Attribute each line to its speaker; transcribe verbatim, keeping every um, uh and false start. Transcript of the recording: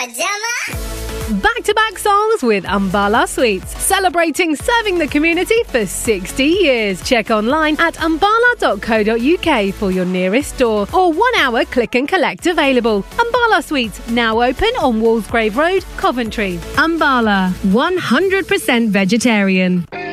Speaker 1: pajama.
Speaker 2: Back-to-back songs with Umbala Sweets, celebrating serving the community for sixty years. Check online at umbala dot co dot uk for your nearest store or one-hour click and collect available. Umbala Sweets, now open on Walsgrave Road, Coventry. Umbala, one hundred percent vegetarian.